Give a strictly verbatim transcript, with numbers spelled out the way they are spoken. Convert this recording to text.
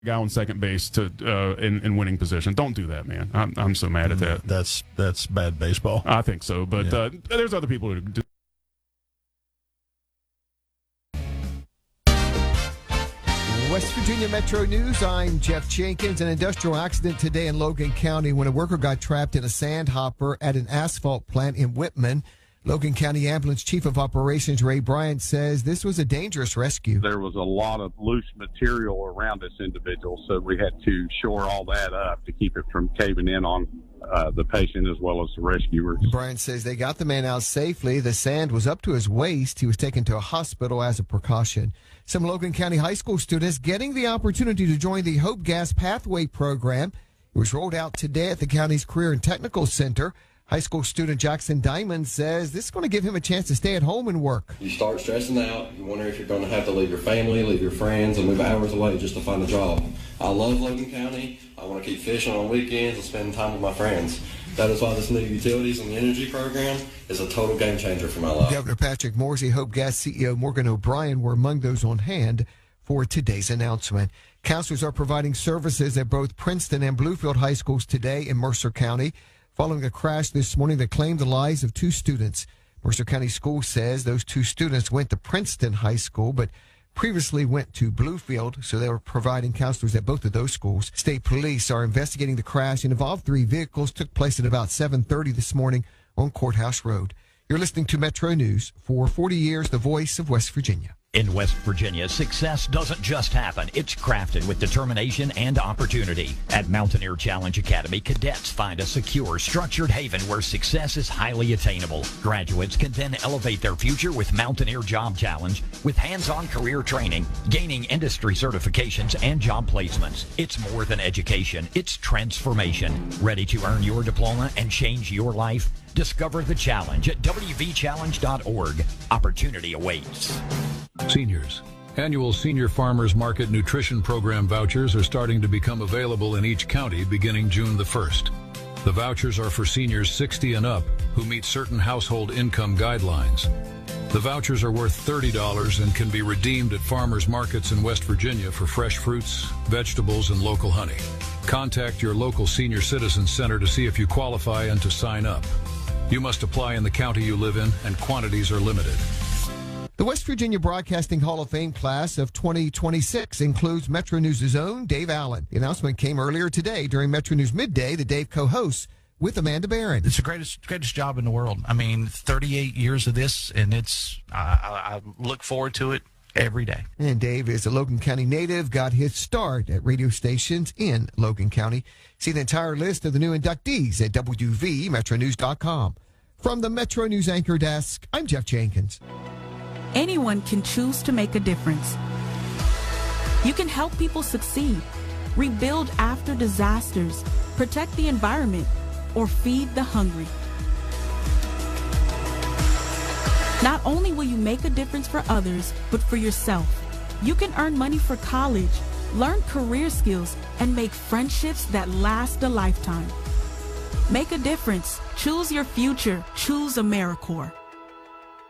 guy on second base to uh, in, in winning position. Don't do that, man. I'm I'm so mad at that. That's that's bad baseball. I think so, but Yeah. uh, there's other people who do. West Virginia Metro News, I'm Jeff Jenkins. An industrial accident today in Logan County when a worker got trapped in a sand hopper at an asphalt plant in Whitman. Logan County Ambulance Chief of Operations Ray Bryant says this was a dangerous rescue. There was a lot of loose material around this individual, so we had to shore all that up to keep it from caving in on uh, the patient as well as the rescuers. Bryant says they got the man out safely. The sand was up to his waist. He was taken to a hospital as a precaution. Some Logan County high school students getting the opportunity to join the Hope Gas Pathway program. It was rolled out today at the county's Career and Technical Center. High school student Jackson Diamond says this is going to give him a chance to stay at home and work. You start stressing out. You wonder if you're going to have to leave your family, leave your friends, and move hours away just to find a job. I love Logan County. I want to keep fishing on weekends and spending time with my friends. That is why this new utilities and the energy program is a total game changer for my life. Governor Patrick Morsey, Hope Gas C E O Morgan O'Brien were among those on hand for today's announcement. Counselors are providing services at both Princeton and Bluefield high schools today in Mercer County, following a crash this morning that claimed the lives of two students. Mercer County School says those two students went to Princeton High School, but previously went to Bluefield, so they were providing counselors at both of those schools. State police are investigating the crash and involved three vehicles. Took place at about seven thirty this morning on Courthouse Road. You're listening to Metro News. For forty years, the voice of West Virginia. In West Virginia, success doesn't just happen. It's crafted with determination and opportunity. At Mountaineer Challenge Academy, cadets find a secure, structured haven where success is highly attainable. Graduates can then elevate their future with Mountaineer Job Challenge, with hands-on career training, gaining industry certifications, and job placements. It's more than education. It's transformation. Ready to earn your diploma and change your life? Discover the challenge at w v challenge dot org. Opportunity awaits. Seniors. Annual Senior Farmers Market Nutrition Program vouchers are starting to become available in each county beginning June the first. The vouchers are for seniors sixty and up who meet certain household income guidelines. The vouchers are worth thirty dollars and can be redeemed at farmers markets in West Virginia for fresh fruits, vegetables, and local honey. Contact your local senior citizen center to see if you qualify and to sign up. You must apply in the county you live in, and quantities are limited. The West Virginia Broadcasting Hall of Fame class of twenty twenty-six includes Metro News' own Dave Allen. The announcement came earlier today during Metro News Midday that Dave co-hosts with Amanda Barron. It's the greatest greatest job in the world. I mean, thirty-eight years of this, and it's I, I, I look forward to it every day. And Dave is a Logan County native, got his start at radio stations in Logan County. See the entire list of the new inductees at w v metro news dot com. From the Metro News Anchor Desk, I'm Jeff Jenkins. Anyone can choose to make a difference. You can help people succeed, rebuild after disasters, protect the environment, or feed the hungry. Not only will you make a difference for others, but for yourself. You can earn money for college, learn career skills, and make friendships that last a lifetime. Make a difference. Choose your future. Choose AmeriCorps.